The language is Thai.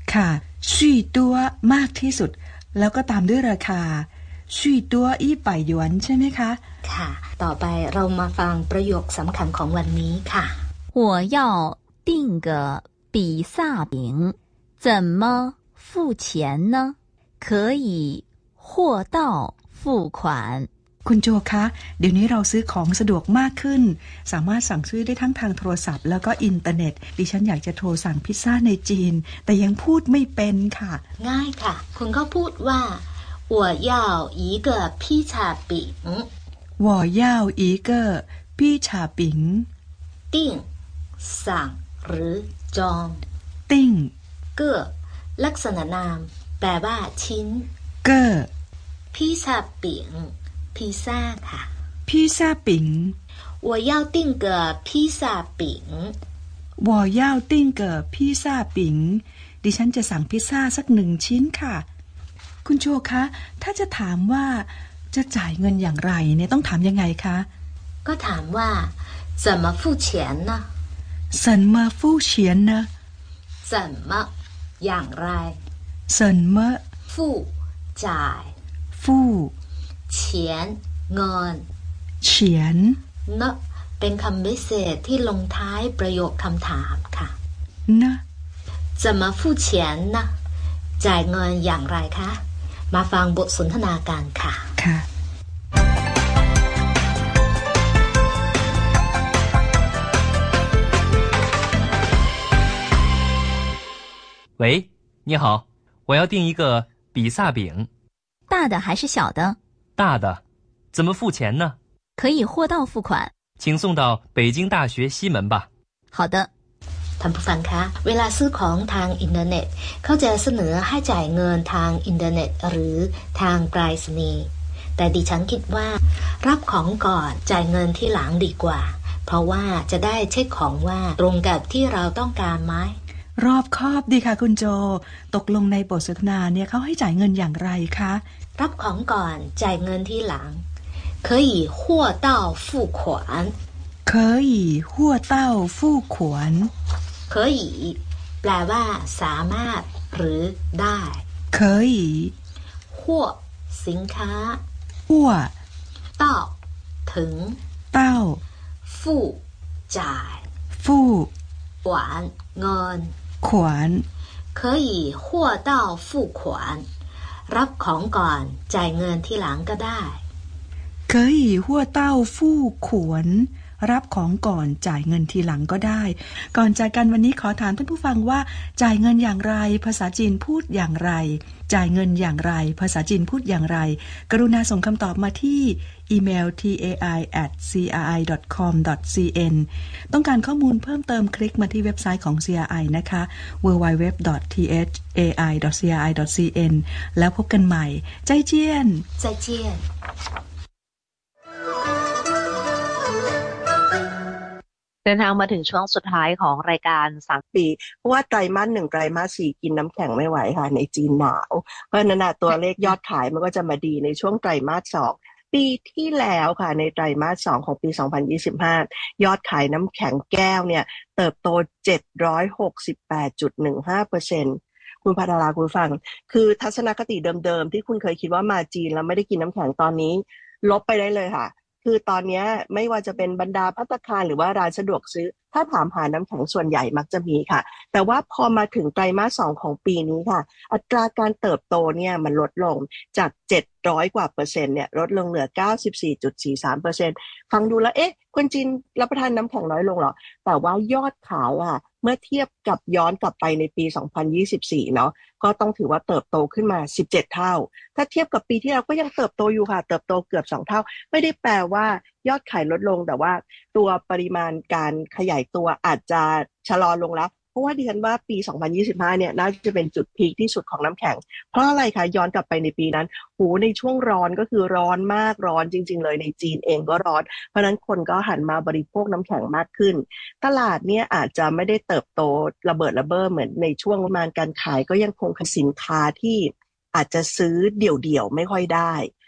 ค่ะชี่ตัวมากที่สุดแล้วก็ตามด้วยราคาชี่ตัว100หยวนใช่ไหมคะค่ะต่อไปเรามาฟังประโยคสำคัญของวันนี้ค่ะ我要订个比萨饼怎么付钱呢可以货到付款คุณโจคะเดี๋ยวนี้เราซื้อของสะดวกมากขึ้นสามารถสั่งซื้อได้ทั้งทางโทรศัพท์แล้วก็อินเทอร์เน็ตดิฉันอยากจะโทรสั่งพิซซ่าในจีนแต่ยังพูดไม่เป็นค่ะง่ายค่ะคุณก็พูดว่า我要一个披萨饼我要一个披萨饼订สั่งหรือจองติ้งเก้อลักษณะนามแปลว่าชิ้นเก้อ披萨饼พิซซ่าค่ะ披萨饼我要订个披萨饼我要订个披萨饼ดิฉันจะสั่งพิซซ่าสัก1ชิ้นค่ะคุณโจคะถ้าจะถามว่าจะจ่ายเงินอย่างไรเนี่ยต้องถามยังไงคะก็ถามว่า怎么付钱呢怎么付钱呢怎么อย่างไร怎么付จ่าย付เฉียนเงินเฉียนเนอะเป็นคำวิเศษที่ลงท้ายประโยคคำถามค่ะนะ怎么付钱呢จ่ายเงินอย่างไรคะมาฟังบทสนทนากันค่ะค่ะ喂，你好，我要订一个比萨饼。 大的还是小的？ 大的，怎么付钱呢？ 可以货到付款。 请送到北京大学西门吧。 好的。 ท่านผู้ฟังคะเวลาซื้อของทางอินเทอร์เน็ตเขาจะเสนอให้จ่ายเงินทางอินเทอร์เน็ตหรือทางไปรษณีย์แต่ดิฉันคิดว่ารับของก่อนจ่ายเงินที่หลังดีกว่าเพราะว่าจะได้เช็คของว่าตรงกับที่เราต้องการไหมรอบคอบดีค่ะคุณโจตกลงในบทสนทนาเนี่ยเขาให้จ่ายเงินอย่างไรคะรับของก่อนจ่ายเงินที่หลัง可以货到付款可以货到付款可以แปลว่าสามารถหรือได้可以货สินค้า货到ถึง到付จ่าย付ขวานเงินขวาน可以货到付款รับของก่อนจ่ายเงินที่หลังก็ได้可以货到付款รับของก่อนจ่ายเงินทีหลังก็ได้ก่อนจากกันวันนี้ขอถามท่านผู้ฟังว่าจ่ายเงินอย่างไรภาษาจีนพูดอย่างไรจ่ายเงินอย่างไรภาษาจีนพูดอย่างไรกรุณาส่งคำตอบมาที่อีเมล tai@cri.com.cn ต้องการข้อมูลเพิ่มเติมคลิกมาที่เว็บไซต์ของ CRI นะคะ www.thai.cri.cn แล้วพบกันใหม่ใจเจี้ยนใจเจี้ยนเดินทางมาถึงช่วงสุดท้ายของรายการ3ปีเพราะว่าไตรมาส1ไตรมาส4กินน้ำแข็งไม่ไหวค่ะในจีนหนาวเพราะนั้นตัวเลขยอดขายมันก็จะมาดีในช่วงไตรมาส2ปีที่แล้วค่ะในไตรมาส2ของปี2025ยอดขายน้ำแข็งแก้วเนี่ยเติบโต 768.15%คุณภัทราคุณฟังคือทัศนคติเดิมๆที่คุณเคยคิดว่ามาจีนแล้วไม่ได้กินน้ำแข็งตอนนี้ลบไปได้เลยค่ะคือตอนนี้ไม่ว่าจะเป็นบรรดาภัตตาคารหรือว่าร้านสะดวกซื้อถ้าถามหาน้ำแข็งส่วนใหญ่มักจะมีค่ะแต่ว่าพอมาถึงไตรมาส2ของปีนี้ค่ะอัตราการเติบโตเนี่ยมันลดลงจาก700กว่าเปอร์เซ็นต์เนี่ยลดลงเหลือ 94.43% ฟังดูแล้วคนจีนรับประทานน้ำแข็งน้อยลงหรอแต่ว่ายอดขายเมื่อเทียบกับย้อนกลับไปในปี2024เนาะก็ต้องถือว่าเติบโตขึ้นมา17เท่าถ้าเทียบกับปีที่แล้วก็ยังเติบโตอยู่ค่ะเติบโตเกือบ2เท่าไม่ได้แปลว่ายอดขายลดลงแต่ว่าตัวปริมาณการขยายตัวอาจจะชะลอลงแล้วเพราะว่าดิฉันว่าปี2025เนี่ยน่าจะเป็นจุดพีคที่สุดของน้ำแข็งเพราะอะไรคะย้อนกลับไปในปีนั้นในช่วงร้อนก็คือร้อนมากร้อนจริงๆเลยในจีนเองก็ร้อนเพราะนั้นคนก็หันมาบริโภคน้ำแข็งมากขึ้นตลาดเนี่ยอาจจะไม่ได้เติบโตระเบิดระเบ้อเหมือนในช่วงประมาณการขายก็ยังคงสินค้าที่อาจจะซื้อเดี่ยวๆไม่ค่อยได้